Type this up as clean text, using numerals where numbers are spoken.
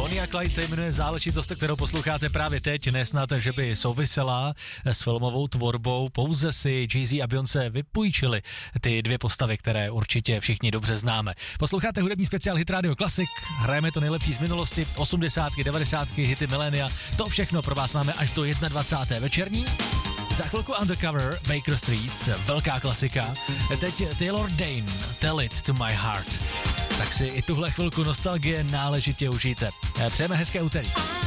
Bonnie a Clyde se jmenuje záležitost, kterou posloucháte právě teď. Nesnad, že by souvisela s filmovou tvorbou, pouze si Jay-Z a Beyoncé vypůjčili ty dvě postavy, které určitě všichni dobře známe. Posloucháte hudební speciál Hit Radio Classic, hrajeme to nejlepší z minulosti, 80, 90, hity milénia, to všechno pro vás máme až do 21. večerní. Za chvilku Undercover, Baker Street, velká klasika. Teď Taylor Dane, Tell It to My Heart. Tak si i tuhle chvilku nostalgie náležitě užijte. Přejeme hezké úterý.